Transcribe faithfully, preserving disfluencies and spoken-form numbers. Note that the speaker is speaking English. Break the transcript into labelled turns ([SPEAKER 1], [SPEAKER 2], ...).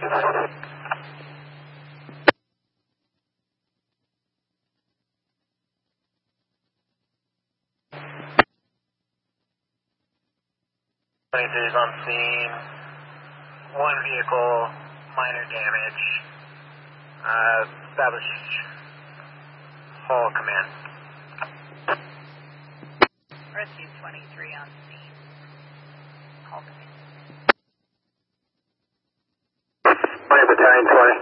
[SPEAKER 1] twenty-three is on scene. One vehicle, minor damage. Uh, establish Hall command.
[SPEAKER 2] Rescue twenty-three on scene. Hall command.
[SPEAKER 1] twenty battalion twenty.